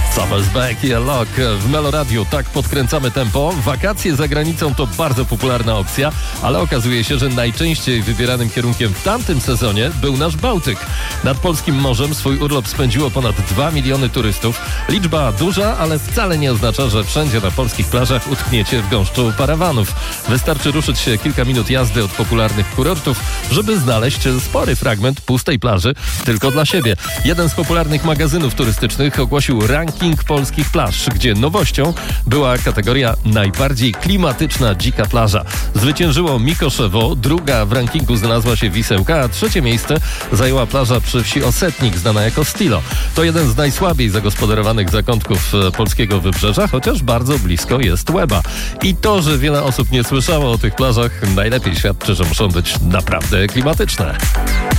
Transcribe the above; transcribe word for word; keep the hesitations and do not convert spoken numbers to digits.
Summer's Back i Lock w Meloradiu. Tak podkręcamy tempo. Wakacje za granicą to bardzo popularna opcja, ale okazuje się, że najczęściej wybieranym kierunkiem w tamtym sezonie był nasz Bałtyk. Nad polskim morzem swój urlop spędziło ponad dwa miliony turystów. Liczba duża, ale wcale nie oznacza, że wszędzie na polskich plażach utkniecie w gąszczu parawanów. Wystarczy ruszyć się kilka minut jazdy od popularnych kurortów, żeby znaleźć spory fragment pustej plaży tylko dla siebie. Jeden z popularnych magazynów turystycznych ogłosił ranking polskich plaż, gdzie nowością była kategoria najbardziej klimatyczna dzika plaża. Zwyciężyło Mikoszewo, druga w rankingu znalazła się Wisełka, a trzecie miejsce zajęła plaża przy wsi Osetnik, znana jako Stilo. To jeden z najsłabiej zagospodarowanych zakątków polskiego wybrzeża, chociaż bardzo blisko jest Łeba. I to, że wiele osób nie słyszało o tych plażach, najlepiej świadczy, że muszą być naprawdę klimatyczne.